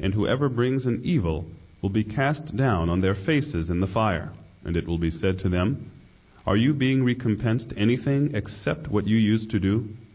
and whoever brings an evil will be cast down on their faces in the fire. And it will be said to them, Are you being recompensed anything except what you used to do?